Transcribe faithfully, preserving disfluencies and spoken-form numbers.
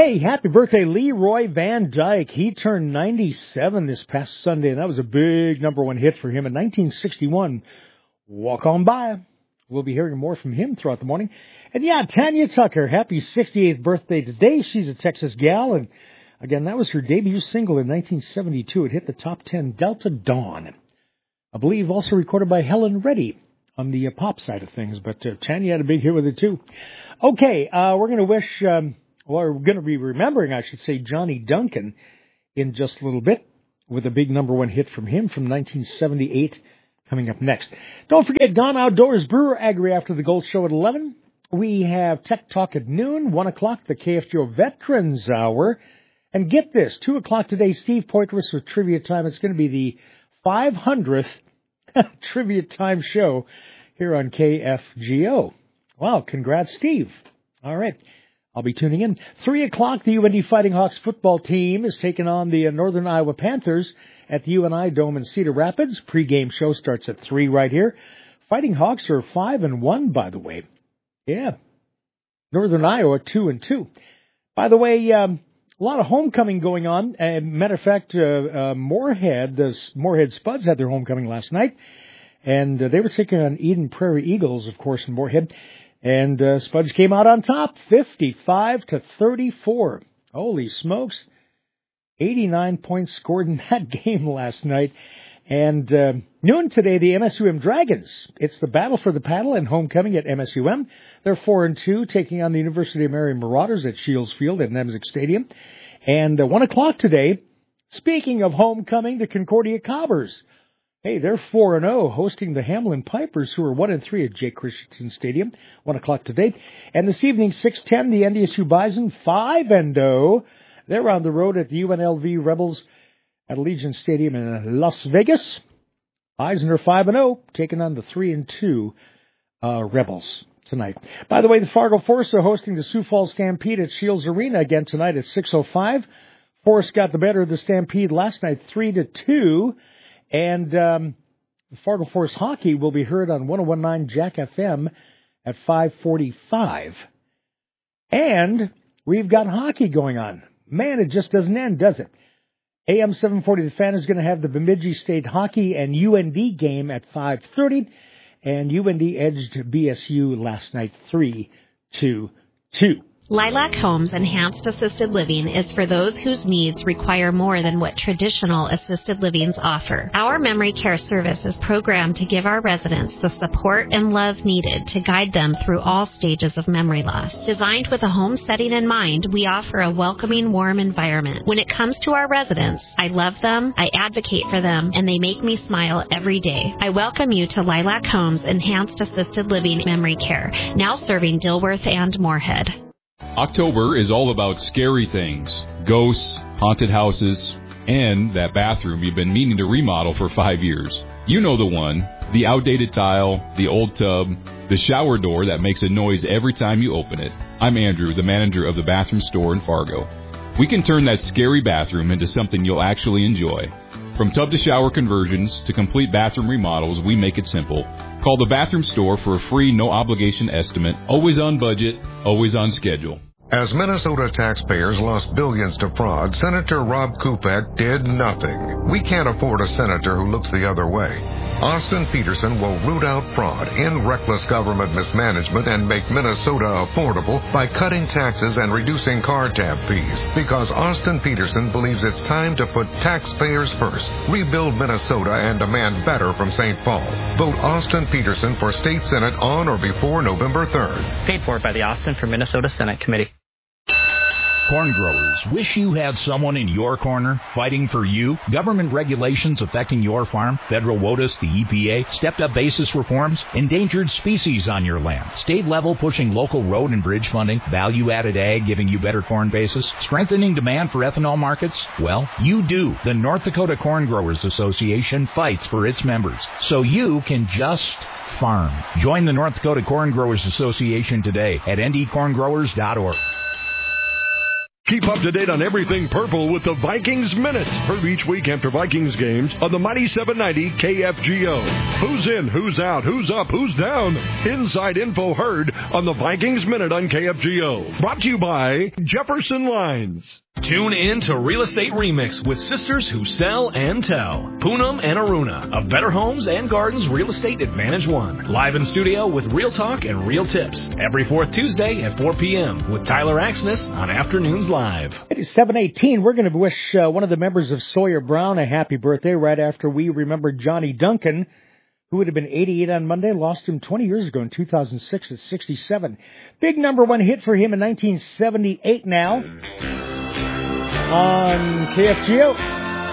Hey, happy birthday, Leroy Van Dyke. He turned ninety-seven this past Sunday, and that was a big number one hit for him in nineteen sixty-one. Walk on by. We'll be hearing more from him throughout the morning. And yeah, Tanya Tucker, happy sixty-eighth birthday today. She's a Texas gal, and again, that was her debut single in nineteen seventy-two. It hit the top ten, Delta Dawn. I believe also recorded by Helen Reddy on the uh, pop side of things, but uh, Tanya had a big hit with it too. Okay, uh, we're going to wish, um, well, we're going to be remembering, I should say, Johnny Duncan in just a little bit with a big number one hit from him from nineteen seventy-eight coming up next. Don't forget, Gone Outdoors Brewer Agri after the Gold Show at eleven. We have Tech Talk at noon, one o'clock, the K F G O Veterans Hour. And get this, two o'clock today, Steve Poitras with Trivia Time. It's going to be the five hundredth Trivia Time show here on K F G O. Wow, congrats, Steve. All right, I'll be tuning in. three o'clock, the U N D Fighting Hawks football team is taking on the Northern Iowa Panthers at the U N I Dome in Cedar Rapids. Pre-game show starts at three right here. Fighting Hawks are five and one, by the way. Yeah. Northern Iowa, two and two. By the way, um, a lot of homecoming going on. Uh, matter of fact, uh, uh, Moorhead, the Moorhead Spuds had their homecoming last night, and uh, they were taking on Eden Prairie Eagles, of course, in Moorhead. And uh, Spuds came out on top, fifty-five to thirty-four. Holy smokes! eighty-nine points scored in that game last night. And uh, noon today, the M S U M Dragons. It's the battle for the paddle and homecoming at M S U M. They're four and two, taking on the University of Mary Marauders at Shields Field at Nemzik Stadium. And uh, one o'clock today, speaking of homecoming, the Concordia Cobbers. Hey, they're four and zero, hosting the Hamlin Pipers, who are one and three at Jake Christensen Stadium. One o'clock today, and this evening, six ten, the N D S U Bison, five and zero. They're on the road at the U N L V Rebels at Allegiant Stadium in Las Vegas. Bison are five and zero, taking on the three and two uh, Rebels tonight. By the way, the Fargo Force are hosting the Sioux Falls Stampede at Shields Arena again tonight at six oh five. Force got the better of the Stampede last night, three to two. And um, the Fargo Force hockey will be heard on one oh one point nine Jack F M at five forty-five. And we've got hockey going on. Man, it just doesn't end, does it? A M seven forty, The Fan is going to have the Bemidji State hockey and U N D game at five thirty. And U N D edged B S U last night three to two. Lilac Homes Enhanced Assisted Living is for those whose needs require more than what traditional assisted livings offer. Our memory care service is programmed to give our residents the support and love needed to guide them through all stages of memory loss. Designed with a home setting in mind, we offer a welcoming, warm environment. When it comes to our residents, I love them, I advocate for them, and they make me smile every day. I welcome you to Lilac Homes Enhanced Assisted Living Memory Care, now serving Dilworth and Moorhead. October is all about scary things, ghosts, haunted houses, and that bathroom you've been meaning to remodel for five years. You know the one, the outdated tile, the old tub, the shower door that makes a noise every time you open it. I'm Andrew, the manager of the bathroom store in Fargo. We can turn that scary bathroom into something you'll actually enjoy. From tub to shower conversions to complete bathroom remodels, we make it simple. Call the bathroom store for a free, no-obligation estimate. Always on budget, always on schedule. As Minnesota taxpayers lost billions to fraud, Senator Rob Kupek did nothing. We can't afford a senator who looks the other way. Austin Peterson will root out fraud, end reckless government mismanagement, and make Minnesota affordable by cutting taxes and reducing car tab fees. Because Austin Peterson believes it's time to put taxpayers first, rebuild Minnesota, and demand better from Saint Paul. Vote Austin Peterson for State Senate on or before November third. Paid for by the Austin for Minnesota Senate Committee. Corn growers, wish you had someone in your corner fighting for you? Government regulations affecting your farm, federal WOTUS, the E P A, stepped-up basis reforms, endangered species on your land, state level pushing local road and bridge funding, value-added ag giving you better corn basis, strengthening demand for ethanol markets? Well, you do. The North Dakota Corn Growers Association fights for its members, so you can just farm. Join the North Dakota Corn Growers Association today at N D corn growers dot org. Keep up to date on everything purple with the Vikings Minute. Heard each week after Vikings games on the Mighty seven ninety K F G O. Who's in, who's out, who's up, who's down? Inside info heard on the Vikings Minute on K F G O. Brought to you by Jefferson Lines. Tune in to Real Estate Remix with sisters who sell and tell. Poonam and Aruna of Better Homes and Gardens Real Estate Advantage One. Live in studio with real talk and real tips. Every fourth Tuesday at four p.m. with Tyler Axness on Afternoons Live. It is seven eighteen. We're going to wish uh, one of the members of Sawyer Brown a happy birthday right after we remember Johnny Duncan, who would have been eighty-eight on Monday. Lost him twenty years ago in two thousand six at sixty-seven. Big number one hit for him in nineteen seventy-eight now on K F G O.